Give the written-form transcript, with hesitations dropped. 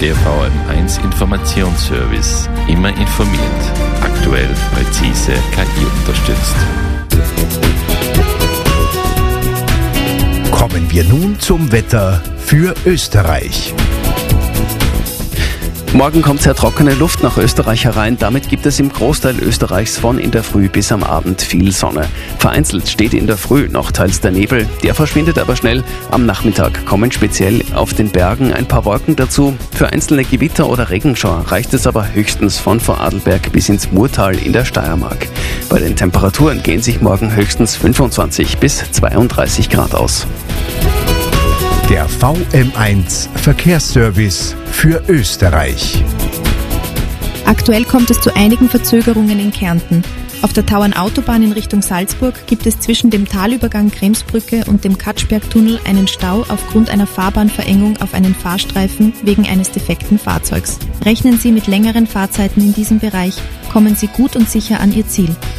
Der VM1 Informationsservice. Immer informiert. Aktuell, präzise, KI unterstützt. Kommen wir nun zum Wetter für Österreich. Morgen kommt sehr trockene Luft nach Österreich herein. Damit gibt es im Großteil Österreichs von in der Früh bis am Abend viel Sonne. Vereinzelt steht in der Früh noch teils der Nebel. Der verschwindet aber schnell. Am Nachmittag kommen speziell auf den Bergen ein paar Wolken dazu. Für einzelne Gewitter oder Regenschauer reicht es aber höchstens von Vorarlberg bis ins Murtal in der Steiermark. Bei den Temperaturen gehen sich morgen höchstens 25 bis 32 Grad aus. Der VM1 Verkehrsservice für Österreich. Aktuell kommt es zu einigen Verzögerungen in Kärnten. Auf der Tauernautobahn in Richtung Salzburg gibt es zwischen dem Talübergang Kremsbrücke und dem Katschbergtunnel einen Stau aufgrund einer Fahrbahnverengung auf einen Fahrstreifen wegen eines defekten Fahrzeugs. Rechnen Sie mit längeren Fahrzeiten in diesem Bereich, kommen Sie gut und sicher an Ihr Ziel.